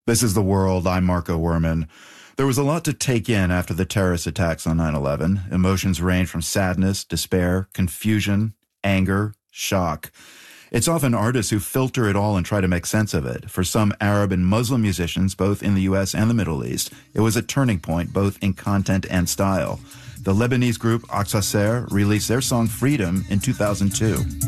This is The World. I'm Marco Werman. There was a lot to take in after the terrorist attacks on 9/11. Emotions range from sadness, despair, confusion, anger, shock. It's often artists who filter it all and try to make sense of it. For some Arab and Muslim musicians, both in the U.S. and the Middle East, it was a turning point both in content and style. The Lebanese group Aqsa Ser released their song Freedom in 2002.